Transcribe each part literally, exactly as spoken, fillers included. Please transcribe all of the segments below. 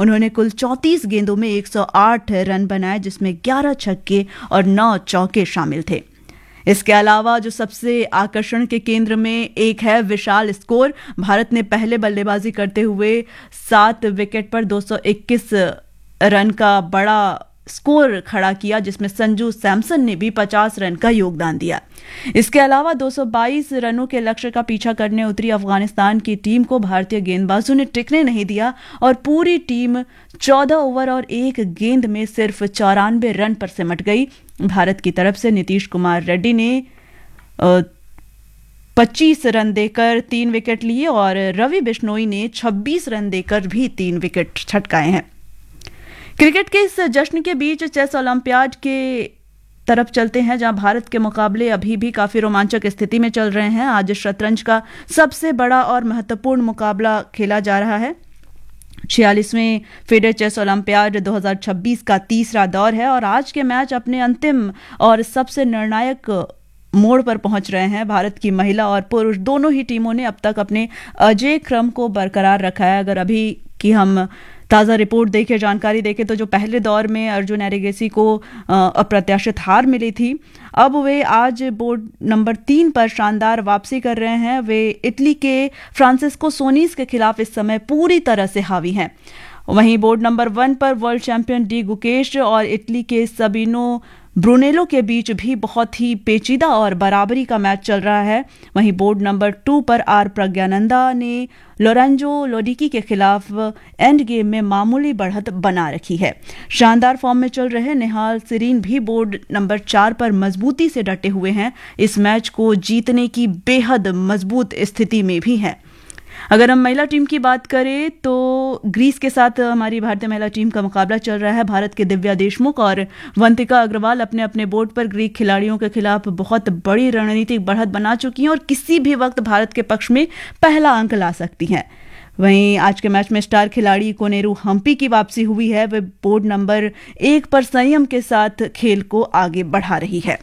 उन्होंने कुल चौंतीस गेंदों में एक सौ आठ रन बनाए, जिसमें ग्यारह छक्के और नौ चौके शामिल थे। इसके अलावा जो सबसे आकर्षण के केंद्र में एक है विशाल स्कोर। भारत ने पहले बल्लेबाजी करते हुए सात विकेट पर दो सौ इक्कीस रन का बड़ा स्कोर खड़ा किया, जिसमें संजू सैमसन ने भी पचास रन का योगदान दिया। इसके अलावा दो सौ बाईस रनों के लक्ष्य का पीछा करने उतरी अफगानिस्तान की टीम को भारतीय गेंदबाजों ने टिकने नहीं दिया और पूरी टीम चौदह ओवर और एक गेंद में सिर्फ चौरानवे रन पर सिमट गई। भारत की तरफ से नीतीश कुमार रेड्डी ने पच्चीस रन देकर तीन विकेट लिए और रवि बिश्नोई ने छब्बीस रन देकर भी तीन विकेट छटकाए हैं। क्रिकेट के इस जश्न के बीच चेस ओलंपियाड के तरफ चलते हैं, जहां भारत के मुकाबले अभी भी काफी रोमांचक स्थिति में चल रहे हैं। आज शतरंज का सबसे बड़ा और महत्वपूर्ण मुकाबला खेला जा रहा है। छियालीसवें फेडे चेस ओलंपियाड दो हज़ार छब्बीस का तीसरा दौर है और आज के मैच अपने अंतिम और सबसे निर्णायक मोड़ पर पहुंच रहे हैं। भारत की महिला और पुरुष दोनों ही टीमों ने अब तक अपने अजेय क्रम को बरकरार रखा है। अगर अभी की हम ताज़ा रिपोर्ट देखें, जानकारी देखें, तो जो पहले दौर में अर्जुन एरिगेसी को अप्रत्याशित हार मिली थी, अब वे आज बोर्ड नंबर तीन पर शानदार वापसी कर रहे हैं। वे इटली के फ्रांसिस्को सोनीस के खिलाफ इस समय पूरी तरह से हावी हैं। वहीं बोर्ड नंबर वन पर वर्ल्ड चैंपियन डी गुकेश और इटली के सबिनो ब्रूनेलो के बीच भी बहुत ही पेचीदा और बराबरी का मैच चल रहा है। वहीं बोर्ड नंबर टू पर आर प्रज्ञानंदा ने लोरेंजो लोडिकी के खिलाफ एंड गेम में मामूली बढ़त बना रखी है। शानदार फॉर्म में चल रहे निहाल सिरीन भी बोर्ड नंबर चार पर मजबूती से डटे हुए हैं। इस मैच को जीतने की बेहद मजबूत स्थिति में भी हैं। अगर हम महिला टीम की बात करें तो ग्रीस के साथ हमारी भारतीय महिला टीम का मुकाबला चल रहा है। भारत के दिव्या देशमुख और वंतिका अग्रवाल अपने अपने बोर्ड पर ग्रीक खिलाड़ियों के खिलाफ बहुत बड़ी रणनीतिक बढ़त बना चुकी हैं और किसी भी वक्त भारत के पक्ष में पहला अंक ला सकती हैं। वहीं आज के मैच में स्टार खिलाड़ी कोनेरू हम्पी की वापसी हुई है। वे बोर्ड नंबर एक पर संयम के साथ खेल को आगे बढ़ा रही है।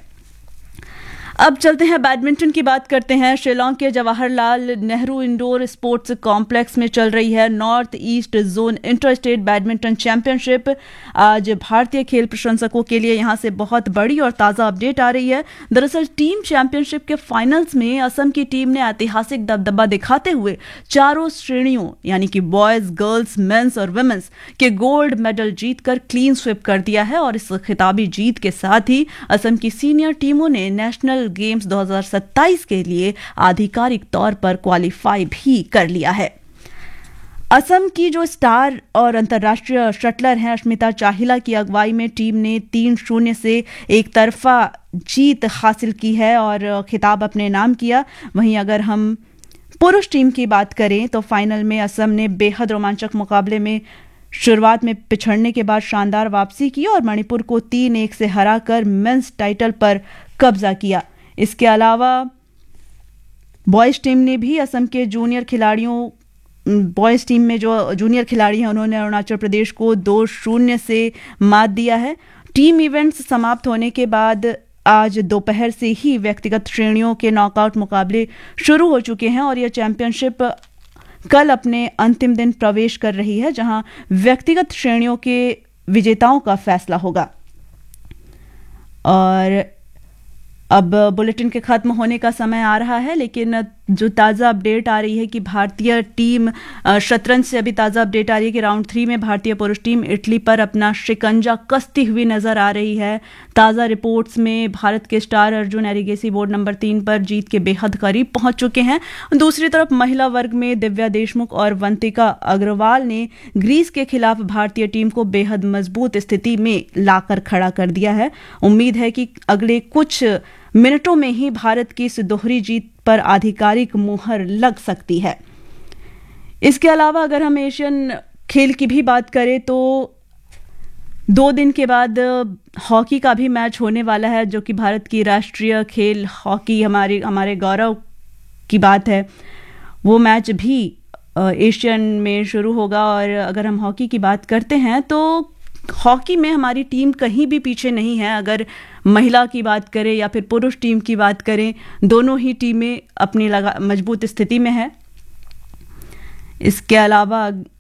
अब चलते हैं बैडमिंटन की बात करते हैं। शिलांग के Jawaharlal Nehru indoor sports complex में चल रही है north east zone inter state badminton championship. आज भारतीय खेल प्रशंसकों के लिए यहां से बहुत बड़ी और ताज़ा अपडेट आ रही है। दरअसल टीम चैंपियनशिप के फाइनल्स में असम की टीम ने ऐतिहासिक दबदबा दिखाते हुए चारों श्रेणियों यानी कि बॉयज, गर्ल्स, मेंस और वुमेन्स के गोल्ड मेडल जीतकर क्लीन स्वीप कर दिया है और इस खिताबी जीत के साथ ही असम की सीनियर टीमों ने नेशनल गेम्स दो हज़ार सत्ताईस के लिए आधिकारिक तौर पर क्वालिफाई भी कर लिया है। असम की जो स्टार और अंतर्राष्ट्रीय शटलर हैं अश्मिता चाहिला की अगुवाई में टीम ने तीन शून्य से एक तरफा जीत हासिल की है और खिताब अपने नाम किया। वहीं अगर हम पुरुष टीम की बात करें तो फाइनल में असम ने बेहद रोमांचक मुकाबले में शुरुआत में पिछड़ने के बाद शानदार वापसी की और मणिपुर को तीन एक से हराकर मेंस टाइटल पर कब्जा किया। इसके अलावा बॉयज टीम ने भी असम के जूनियर खिलाड़ियों बॉयज टीम में जो जूनियर खिलाड़ी हैं उन्होंने अरुणाचल प्रदेश को दो शून्य से मात दिया है। टीम इवेंट्स समाप्त होने के बाद आज दोपहर से ही व्यक्तिगत श्रेणियों के नॉकआउट मुकाबले शुरू हो चुके हैं और यह चैंपियनशिप कल अपने अंतिम दिन प्रवेश कर रही है, जहां व्यक्तिगत श्रेणियों के विजेताओं का फैसला होगा। और अब बुलेटिन के खत्म होने का समय आ रहा है, लेकिन जो ताज़ा अपडेट आ रही है कि भारतीय टीम शतरंज से अभी ताज़ा अपडेट आ रही है कि राउंड थ्री में भारतीय पुरुष टीम इटली पर अपना शिकंजा कसती हुई नजर आ रही है। ताज़ा रिपोर्ट्स में भारत के star Arjun Erigaisi board number तीन पर जीत के बेहद करीब पहुंच चुके हैं। दूसरी तरफ महिला वर्ग में दिव्या देशमुख और वंतिका अग्रवाल ने ग्रीस के खिलाफ भारतीय टीम को बेहद मजबूत स्थिति में लाकर खड़ा कर दिया है। उम्मीद है कि अगले कुछ मिनटों में ही भारत की इस दोहरी जीत पर आधिकारिक मुहर लग सकती है। इसके अलावा अगर हम एशियन खेल की भी बात करें तो दो दिन के बाद हॉकी का भी मैच होने वाला है, जो कि भारत की राष्ट्रीय खेल हॉकी हमारे हमारे गौरव की बात है। वो मैच भी एशियन में शुरू होगा और अगर हम हॉकी की बात करते हैं तो हॉकी में हमारी टीम कहीं भी पीछे नहीं है। अगर महिला की बात करें या फिर पुरुष टीम की बात करें, दोनों ही टीमें अपनी लगा मजबूत स्थिति में है। इसके अलावा